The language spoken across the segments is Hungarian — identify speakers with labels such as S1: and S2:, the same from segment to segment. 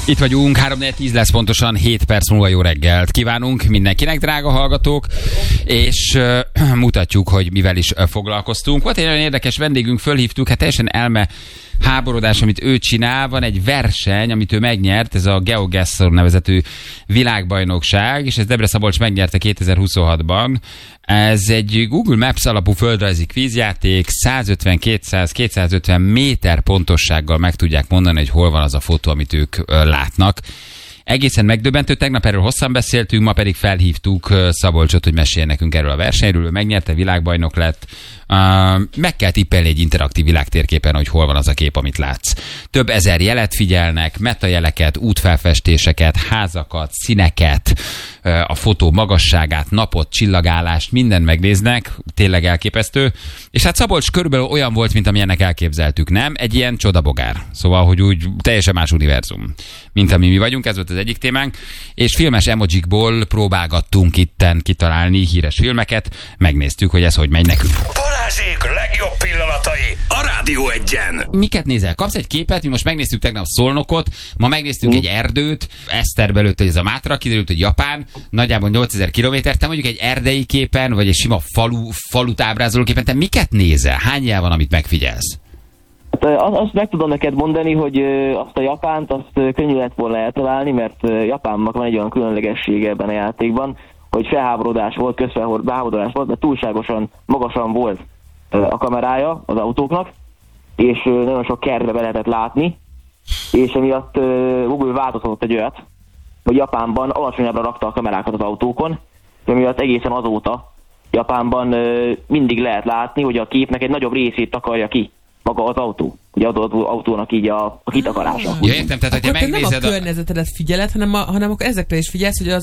S1: Itt vagyunk, 3-4-10 lesz pontosan, 7 perc múlva jó reggelt kívánunk mindenkinek, drága hallgatók, és mutatjuk, hogy mivel is foglalkoztunk. Volt egy nagyon érdekes vendégünk, fölhívtuk, hát teljesen elme háborodás, amit ő csinál, van egy verseny, amit ő megnyert, ez a GeoGuessr nevezetű világbajnokság, és ez Debre Szabolcs megnyerte 2026-ban. Ez egy Google Maps alapú földrajzi kvízjáték, 150-200-250 méter pontossággal meg tudják mondani, hogy hol van az a fotó, amit ők látnak. Egészen megdöbbentő, tegnap erről hosszan beszéltünk, ma pedig felhívtuk Szabolcsot, hogy meséljen nekünk erről a versenyről, ő megnyerte, világbajnok lett. Meg kell tippelni egy interaktív világtérképen, hogy hol van az a kép, amit látsz. Több ezer jelet figyelnek, metajeleket, útfelfestéseket, házakat, színeket, a fotó magasságát, napot, csillagállást, mindent megnéznek, tényleg elképesztő. És hát Szabolcs körülbelül olyan volt, mint amilyennek elképzeltük, nem? Egy ilyen csodabogár. Szóval, hogy úgy teljesen más univerzum, mint ami mi vagyunk, ez volt az egyik témánk. És filmes emojikból próbálgattunk itten kitalálni híres filmeket, megnéztük, hogy ez hogy megy nekünk.
S2: Balázsék legjobb pillanatai a Rádió Egyen.
S1: Miket nézel? Kapsz egy képet, mi most megnéztük tegnap Szolnokot, ma megnéztünk egy erdőt, Eszterbe előtt, hogy ez a Mátra, kiderült, hogy Japán, nagyjából 8000 kilométer, te mondjuk egy erdei képen, vagy egy sima falut ábrázoló képen, te miket nézel? Hány jel van, amit megfigyelsz?
S3: Azt meg tudom neked mondani, hogy azt a Japánt, azt könnyű lett volna eltalálni, mert Japánnak van egy olyan különlegessége ebben a játékban, hogy felháborodás volt, közfelháborodás volt, de túlságosan magasan volt a kamerája az autóknak, és nagyon sok kertbe be lehetett látni, és emiatt Google változtatott egy olyat, hogy Japánban alacsonyabbra rakta a kamerákat az autókon, és emiatt egészen azóta Japánban mindig lehet látni, hogy a képnek egy nagyobb részét takarja ki maga az autó. Ugye az autónak így a kitakarása.
S1: Ja, értem, tehát hogyha megnézed...
S4: Nem a környezetedet figyeled, hanem akkor ezekre is figyelsz, hogy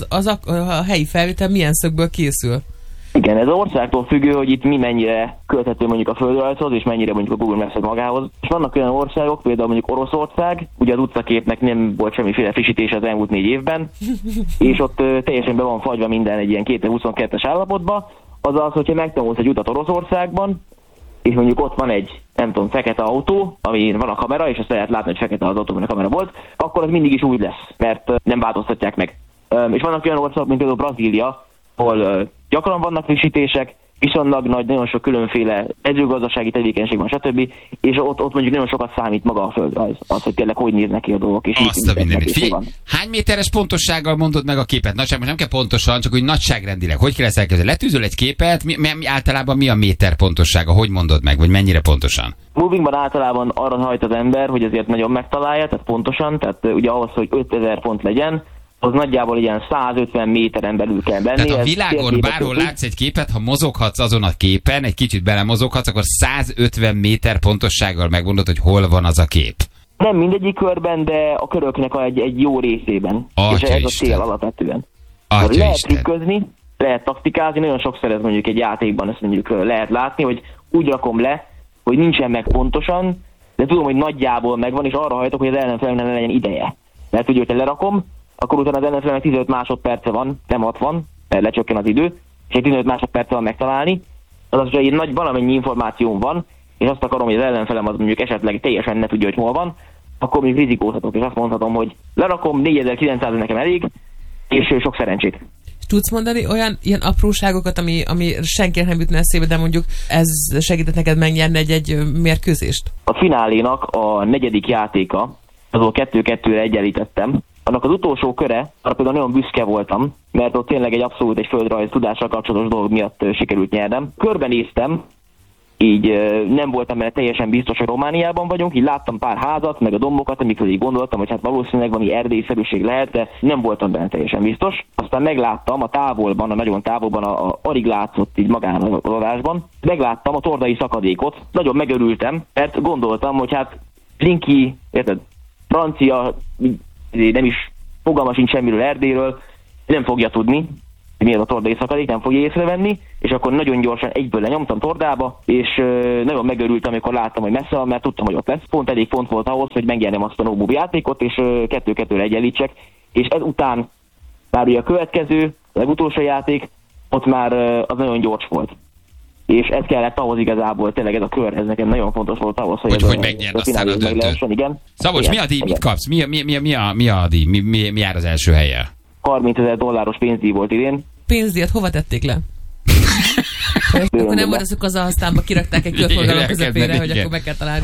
S4: a helyi felvétel milyen szögből készül.
S3: Igen, ez az országtól függő, hogy itt mi mennyire köthető mondjuk a földrajzhoz, és mennyire mondjuk a Google Maps magához. És vannak olyan országok, például mondjuk Oroszország, ugye az utcaképnek nem volt semmiféle frissítés az elmúlt 4 évben, és ott teljesen be van fagyva minden egy ilyen 2022-es állapotba. Azaz, hogyha megtanulsz egy utat Oroszországban, és mondjuk ott van egy, nem tudom, fekete autó, ami van a kamera, és azt lehet látni, hogy fekete az autó, a kamera volt, akkor az mindig is úgy lesz, mert nem változtatják meg. És vannak olyan országok, mint például Brazília, ahol gyakran vannak frissítések, viszonylag nagy, nagyon sok különféle mezőgazdasági tevékenység van, stb. És ott mondjuk nagyon sokat számít maga a földrajz, az, hogy tényleg hogy néznek ki a dolgok. És
S1: azt a mindenit. Figyelj, hány méteres pontossággal mondod meg a képet? Nagyságban nem kell pontosan, csak úgy nagyságrendileg. Hogy kell ezt elkezdeni? Letűzöl egy képet, általában mi a méter pontossága? Hogy mondod meg, vagy mennyire pontosan?
S3: Movingban általában arra hajt az ember, hogy azért nagyon megtalálja, tehát pontosan, tehát ugye ahhoz, hogy 5000 pont legyen, az nagyjából ilyen 150 méteren belül kell benni.
S1: Tehát a világon bárhol látsz egy képet, ha mozoghatsz azon a képen, egy kicsit belemozoghatsz, akkor 150 méter pontossággal megmondod, hogy hol van az a kép.
S3: Nem mindegyik körben, de a köröknek egy jó részében. És ez a cél alapvetően. Lehet trükközni, lehet taktikázni, nagyon sokszor ez mondjuk egy játékban ezt mondjuk lehet látni, hogy úgy rakom le, hogy nincsen meg pontosan, de tudom, hogy nagyjából megvan, és arra hajtok, hogy az ellenfelemnek ne legyen ideje. Mert ugye, hogyha lerakom, akkor utána az ellenfelemnek 15 másodperce van, nem 60, mert lecsökken az idő, és egy 15 másodperce van megtalálni. Azaz, hogy egy nagy valamennyi információm van, és azt akarom, hogy az ellenfelem az mondjuk esetleg teljesen ne tudja, hogy hol van, akkor még rizikózhatok, és azt mondhatom, hogy lerakom, 4900 nekem elég, és sok szerencsét.
S4: Tudsz mondani olyan ilyen apróságokat, ami senkinek nem jutna eszébe, de mondjuk ez segített neked megnyerni egy mérkőzést?
S3: A finálénak a 4. játéka, azon 2-2-re egyenlítettem. Annak az utolsó köre, arra például nagyon büszke voltam, mert ott tényleg egy abszolút egy földrajz tudással kapcsolatos dolog miatt sikerült nyernem. Körbenéztem, így nem voltam benne teljesen biztos, hogy Romániában vagyunk, így láttam pár házat, meg a dombokat, amikor így gondoltam, hogy hát valószínűleg valami erdélyszerűség lehet, de nem voltam benne teljesen biztos. Aztán megláttam a távolban, a nagyon távolban, alig látszott így magán az adásban, megláttam a tordai szakadékot, nagyon megörültem, mert gondoltam, hogy hát Linky, érted, francia, nem is fogalma sincs semmiről Erdélyről, nem fogja tudni, hogy milyen a tordai szakadék, nem fogja észrevenni, és akkor nagyon gyorsan egyből lenyomtam tordába, és nagyon megörültem, amikor láttam, hogy messze van, mert tudtam, hogy ott lesz. Pont elég pont volt ahhoz, hogy megnyernem azt a no-move játékot, és 2-2-re egyenlítsek, és ezután már ugye a következő, a legutolsó játék, ott már az nagyon gyors volt. és ez kellett ahhoz igazából, tényleg ez a kör, ez nekem nagyon fontos volt ahhoz,
S1: hogy megnyerd aztán a döntőt.
S3: Igen.
S1: Szabolcs, mi a díj, mit kapsz? Mi a díj? Mi jár az első helyen?
S3: $30,000 pénzdíj volt idén.
S4: Pénzdíjat hova tették le? Akkor nem volt azok az aztánba kirakták egy körforgalom közepére, hogy akkor meg kell találni.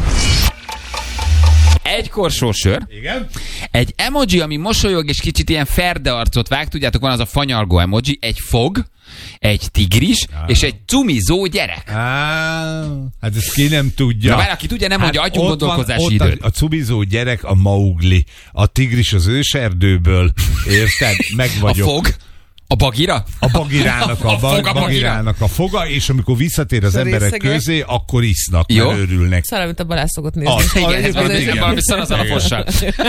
S1: Egy korsós sör.
S5: Igen.
S1: Egy emoji, ami mosolyog és kicsit ilyen ferde arcot vág, tudjátok, van az a fanyalgó emoji, egy fog, egy tigris, és egy cumizó gyerek.
S5: Hát ezt ki nem tudja.
S1: Na már aki tudja, nem mondja, adjunk gondolkozási időt.
S5: A cumizó gyerek a Maugli, a tigris az őserdőből, érted? Meg vagyok.
S1: A fog? A bagira?
S5: A bagirának bagirának a foga, és amikor visszatér az emberek közé, akkor isznak, mert örülnek.
S4: Szar, amit a Balázs szokott nézni.
S1: Igen, valami szar az alapossal.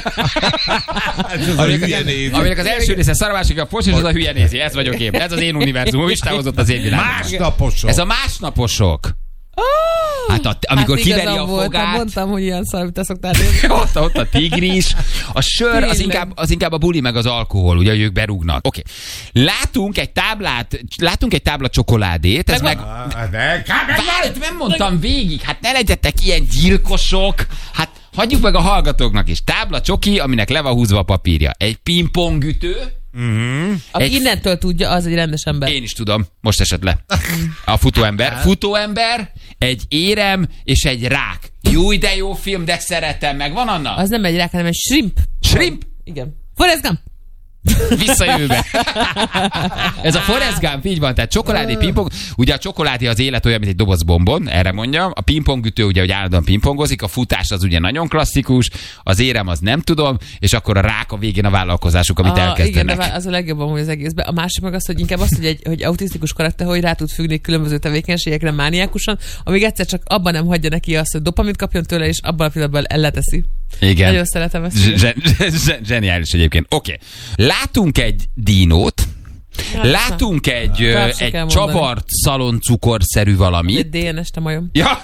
S1: Aminek az első része szar, a másik a fos, és az a hülye nézi. Ez vagyok én. Ez az én univerzumom, és távozott az én világom.
S5: Másnaposok.
S1: Ez a másnaposok. Hát amikor kiveri a fogát.
S4: Mondtam, hogy ilyen szar, amit te szoktál nézni.
S1: ott a tigris. A sör az inkább a buli meg az alkohol, ugye ők berúgnak. Oké. Látunk egy tábla csokoládét. Ez meg... Várj, nem mondtam végig. Hát ne legyetek ilyen gyilkosok. Hát hagyjuk meg a hallgatóknak is. Tábla csoki, aminek le van húzva a papírja. Egy pingpongütő.
S4: Aki innentől tudja, az egy rendes ember.
S1: Én is tudom, most esett le. A futóember, egy érem és egy rák. Júj, de jó film, de szeretem meg. Van Anna?
S4: Az nem egy rák, hanem egy shrimp.
S1: Shrimp?
S4: Igen. Forrest Gump.
S1: Visszajövőbe. Ez a Forrest Gump, így van, tehát csokoládé, pingpong. Ugye a csokoládé az élet olyan, mint egy doboz bombon, erre mondjam. A pingpongütő ugye, hogy állandóan pingpongozik, a futás az ugye nagyon klasszikus, az érem az nem tudom, és akkor a rák a végén a vállalkozásuk, amit elkezdenek.
S4: Igen, az a legjobb amúgy az egészben. A másik meg az, hogy inkább az, hogy autisztikus karakter, hogy rá tud függni különböző tevékenységekre mániákusan, amíg egyszer csak abban nem hagyja neki azt, hogy dopamint kapjon tőle, és abban a pillanatban elleteszi.
S1: Igen.
S4: Nagyon szeretem ezt.
S1: Zseniális egyébként. Oké. Látunk egy dinót, látunk egy csavart szaloncukorszerű valamit.
S4: Egy DNS, te majom.
S1: Ja.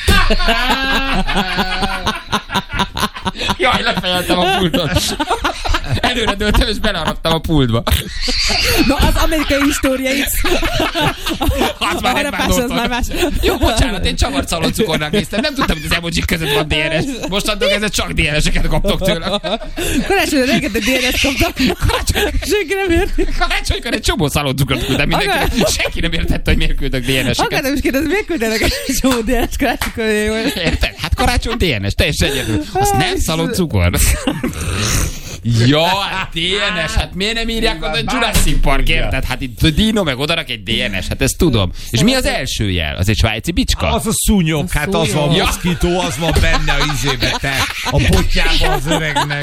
S1: Jaj, lefejeltem a pultot. Előre dőltem, és belearadtam a pultba.
S4: Na, az amerikai história X.
S1: Az már más. Jó, bocsánat, én csavart szaloncukornak néztem. Nem tudtam, hogy az emojik között van DNS. Mostantól kezdve csak DNS-eket kaptok tőle.
S4: Karácsonyra rengeteg DNS kaptak. Senki nem érti.
S1: Karácsonykor egy csomó szaloncukrot küldtem mindenki. Senki nem értette, hogy miért küldök DNS-eket.
S4: Akartam is kérdezni, miért küldenek egy csomó DNS karácsonykor?
S1: Érted? Hát karácsony DNS, teljesen egyedül. Az nem szaloncukor. Ja, hát DNS, hát miért nem írják oda a Jurassic Park, érted? Hát itt a Dino meg odarak egy DNS, hát ezt tudom. És mi az első jel? Az egy svájci bicska?
S5: Az a szúnyog, hát az van, a moszkító, az van benne a izébe, te. A botjában az öregnek.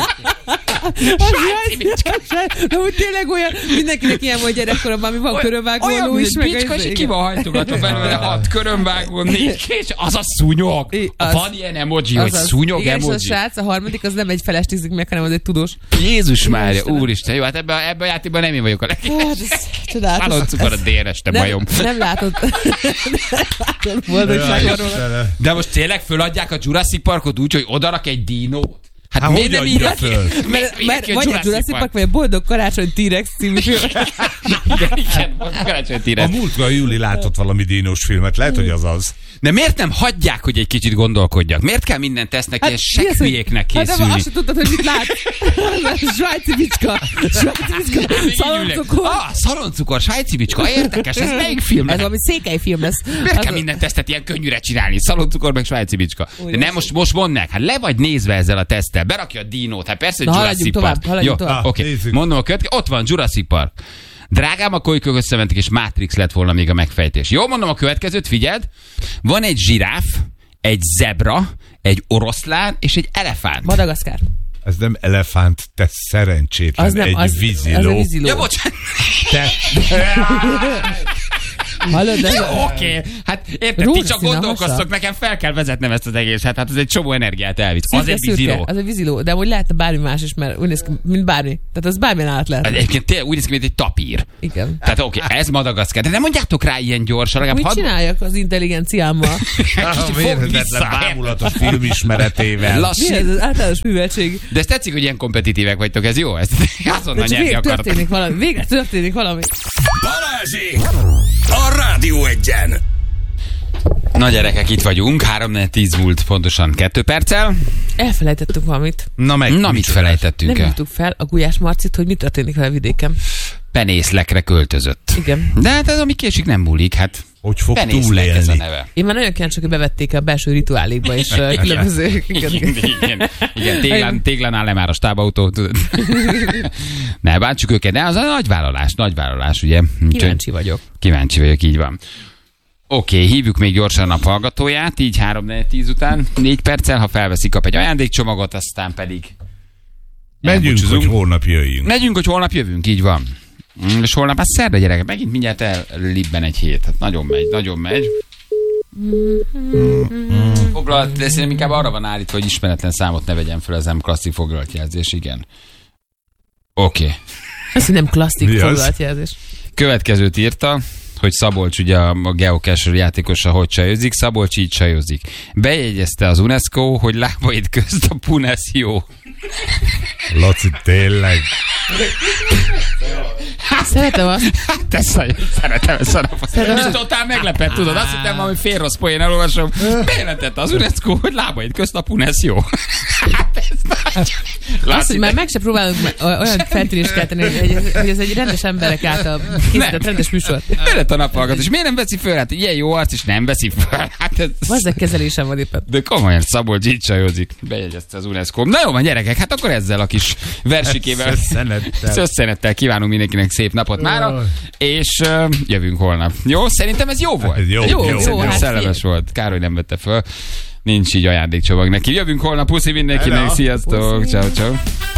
S1: Svájci bicska.
S4: De úgy tényleg olyan, mindenkinek ilyen volt gyerekkoromban, ami van körömvágóló is.
S1: Olyan, bicska, és ki van hajtogatva belőle 6 körömvágó, 4 kés, az a szúnyog. Van ilyen emoji, hogy szúnyog emoji.
S4: Igen, és a srác, a harmadik, az nem egy feles tízik meg, hanem az egy tudós.
S1: Jézus Mária, úristen, jó, hát ebben a játékban nem én vagyok a legjobb. Szaloncukor a DNS, te bajom.
S4: Nem látod. Boldogságról.
S1: De most tényleg föladják a Jurassic Parkot úgy, hogy odarak egy dinót?
S5: Hát miért nem írják föl?
S4: Mert vagy a Jurassic Park, vagy a Boldog Karácsony T-Rex című film.
S1: Igen, Karácsony T-Rex.
S5: A múltkor Júli látott valami dínos filmet, lehet, hogy az az.
S1: De miért nem hagyják, hogy egy kicsit gondolkodjak? Miért kell minden tesznek ilyen sekhülyéknek készülni?
S4: Hát de azt sem tudtad, hogy mit látsz. Svájci bicska. Szaloncukor.
S1: Szaloncukor, svájci bicska. Érdekes, ez melyik film?
S4: Ez valami székely film lesz.
S1: Miért kell minden tesztet ilyen könnyűre csinálni? Szaloncukor meg svájci bicska. De nem, most mondd meg, hát le vagy nézve ezzel a teszttel. Berakja a dinót, hát persze, hogy Jurassic Park.
S4: Haladjunk tovább.
S1: Oké, mondom a következő. Ott van Jurassic Park. Drágám, a kolykök összementek, és Matrix lett volna még a megfejtés. Jó, mondom a következőt, figyeld. Van egy zsiráf, egy zebra, egy oroszlán és egy elefánt.
S4: Madagaszkár.
S5: Ez nem elefánt, te szerencsétlen,
S4: az nem,
S5: egy víziló.
S4: Az a víziló.
S1: Ja, bocsánat.
S5: Te...
S4: Hallod, de...
S1: Oké, hát érted, ti csak gondolkoztok, nekem fel kell vezetnem ezt az egészet, hát ez egy csomó energiát elvisz. Az egy víziló.
S4: Az egy víziló, de amúgy lehetne bármi más is, mert úgy néz ki, mint bármi. Tehát az bármilyen állat lehet.
S1: Egyébként tényleg úgy néz ki, mint egy tapír.
S4: Igen.
S1: Tehát oké, ez Madagaszkár, de nem mondjátok rá ilyen gyorsan.
S4: Mit csináljak az intelligenciámmal?
S5: Mérhetetlen bámulatos filmismeretével.
S4: Mi ez az általános műveltség?
S1: De ez tetszik, hogy ilyen kompetitívek vagytok, ez jó? Ezt azonnal nyerni akartok.
S4: Végre történik valami.
S2: Balázsék! A Rádió Egyen!
S1: Na gyerekek, itt vagyunk. 3-4-10 múlt pontosan 2 perccel.
S4: Elfelejtettünk valamit.
S1: Na mit felejtettünk?
S4: Nem hívtuk fel a Gulyás Marcit, hogy mi történik vele vidéken.
S1: Penészlekre költözött.
S4: Igen.
S1: De hát ez, ami késik, nem múlik. Hát
S5: hogy fog
S1: Penészlek ez a
S5: túlélni?
S1: neve.
S4: Én már nagyon kíváncsi, hogy bevették a belső rituálékba is különböző...
S1: Igen, téglánál le már a stábautó. Ne bántsuk őket, de az a nagy vállalás, ugye?
S4: Kíváncsi vagyok,
S1: így van. Oké, hívjuk még gyorsan a naphallgatóját, így 3-4-10 után, 4 perccel, ha felveszik, kap egy ajándékcsomagot, aztán pedig
S5: Megyünk, hogy holnap jöjjünk.
S1: Megyünk, hogy holnap jövünk, így van. És holnap, hát szerda gyerekek, megint mindjárt ellibben egy hét. Hát nagyon megy. Foglalt, de szerintem inkább arra van állítva, hogy ismeretlen számot ne vegyen fel, ez nem klasszik foglalatjelzés, igen. Oké.
S4: Ez nem klasszik foglalatjelzés.
S1: Következőt írta, hogy Szabolcs, ugye a geocacher játékosa, hogy csajozik, Szabolcs így csajozik. Bejegyezte az UNESCO, hogy lábaid közt a punes jó.
S5: Laci, tényleg.
S4: Szeretem azt.
S1: Te szeretem ezt a napot. Ez totál meglepett, tudod. Azt hittem, hogy fél rossz poén elolvasom. Bejelentette az UNESCO, hogy lábaid közt a punes jó.
S4: Azt, hogy már meg se próbálunk olyan feltűnést kelteni, hogy ez egy rendes emberek által készített rendes műsor.
S1: Belet a naphallgató, és miért nem veszi föl? Hát ilyen jó arc, és nem veszi föl. Hát ez...
S4: Vazzeg kezelésem van éppen.
S1: De komolyan, Szabolcs így csajozik. Bejegyezte az UNESCO. Na jó, van gyerekek, hát akkor ezzel a kis versikével, szösszenettel kívánunk mindenkinek szép napot mára, és jövünk holnap. Jó? Szerintem ez jó volt.
S5: Jó,
S1: hát szellemes volt. Kár, hogy nem vette föl. Nincs így ajándékcsomag neki. Jövünk holnap, puszi mindenkinek, sziasztok, ciao.